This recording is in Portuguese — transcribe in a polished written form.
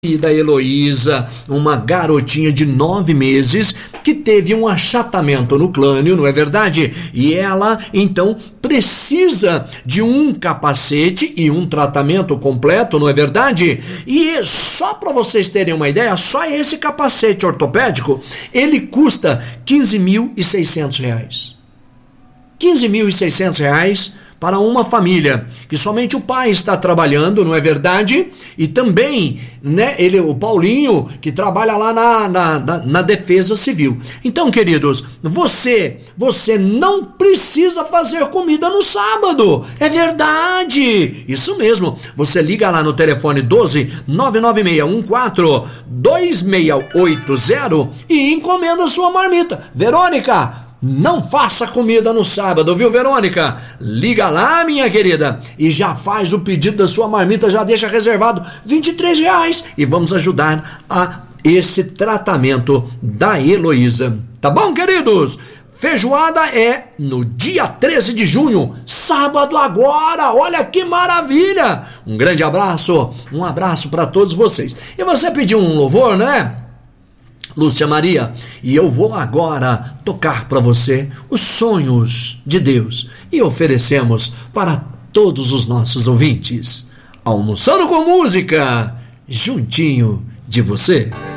E da Heloísa, uma garotinha de 9 meses que teve um achatamento no crânio, não é verdade? E ela, então, precisa de um capacete e um tratamento completo, não é verdade? E só para vocês terem uma ideia, só esse capacete ortopédico, ele custa R$15.600. R$15.600 para uma família, que somente o pai está trabalhando, não é verdade? E também, né, o Paulinho, que trabalha lá na Defesa Civil. Então, queridos, você não precisa fazer comida no sábado. É verdade! Isso mesmo. Você liga lá no telefone 12-99614-2680 e encomenda sua marmita. Verônica, não faça comida no sábado, viu, Verônica? Liga lá, minha querida, e já faz o pedido da sua marmita, já deixa reservado R$23 e vamos ajudar a esse tratamento da Heloísa. Tá bom, queridos? Feijoada é no dia 13 de junho, sábado agora, olha que maravilha! Um grande abraço, um abraço para todos vocês. E você pediu um louvor, né? Lúcia Maria, e eu vou agora tocar para você os sonhos de Deus e oferecemos para todos os nossos ouvintes, Almoçando com Música, juntinho de você.